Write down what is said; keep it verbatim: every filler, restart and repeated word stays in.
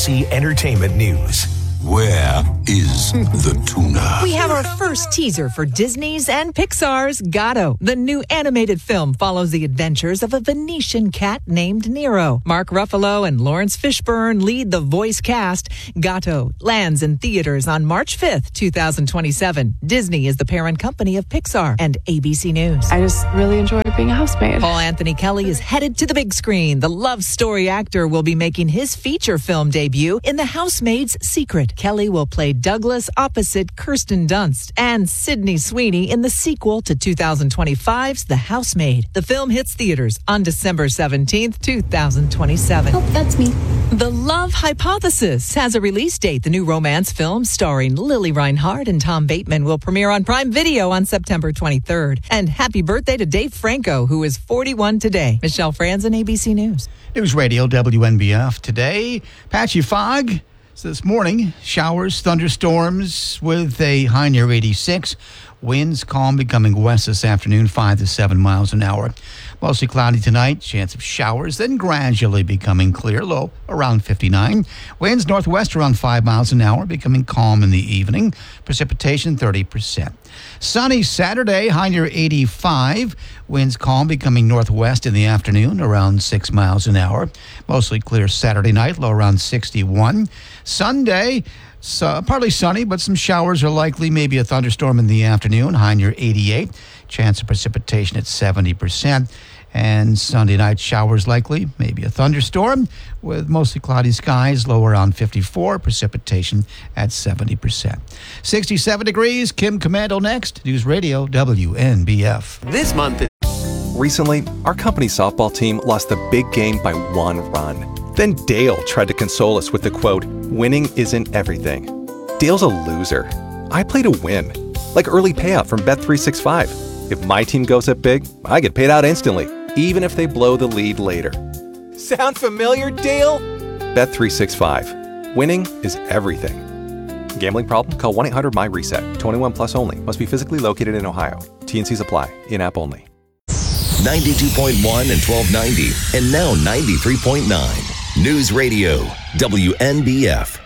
C Entertainment News. Where is the tuna? We have our first teaser for Disney's and Pixar's Gato. The new animated film follows the adventures of a Venetian cat named Nero. Mark Ruffalo and Lawrence Fishburne lead the voice cast. Gato lands in theaters on March fifth, twenty twenty-seven. Disney is the parent company of Pixar and A B C News. I just really enjoy being a housemaid. Paul Anthony Kelly is headed to the big screen. The love story actor will be making his feature film debut in The Housemaid's Secret. Kelly will play Douglas opposite Kirsten Dunst and Sydney Sweeney in the sequel to twenty twenty-five's The Housemaid. The film hits theaters on December seventeenth, twenty twenty-seven. Oh, that's me. The Love Hypothesis has a release date. The new romance film starring Lily Reinhart and Tom Bateman will premiere on Prime Video on September twenty-third. And happy birthday to Dave Franco, who is forty-one today. Michelle Franzen, A B C News. News Radio W N B F today. Patchy fog. So this morning, showers, thunderstorms with a high near eighty-six. Winds calm, becoming west this afternoon, five to seven miles an hour. Mostly cloudy tonight, chance of showers, then gradually becoming clear, low around fifty-nine. Winds northwest around five miles an hour, becoming calm in the evening. Precipitation thirty percent. Sunny Saturday, high near eighty-five. Winds calm, becoming northwest in the afternoon, around six miles an hour. Mostly clear Saturday night, low around sixty-one. Sunday, so partly sunny, but some showers are likely, maybe a thunderstorm in the afternoon, high near eighty-eight. Chance of precipitation at seventy percent. And Sunday night, showers likely, maybe a thunderstorm with mostly cloudy skies, low around fifty-four, precipitation at seventy percent. sixty-seven degrees, Kim Commando next, News Radio W N B F. This month. Recently, our company softball team lost the big game by one run. Then Dale tried to console us with the quote, "Winning isn't everything." Dale's a loser. I play to win, like early payout from Bet three sixty-five. If my team goes up big, I get paid out instantly, even if they blow the lead later. Sound familiar, Dale? Bet three sixty-five. Winning is everything. Gambling problem? Call one eight hundred M Y reset. twenty-one plus only. Must be physically located in Ohio. T and Cs apply. In-app only. ninety-two point one and twelve ninety, and now ninety-three point nine. News Radio W N B F.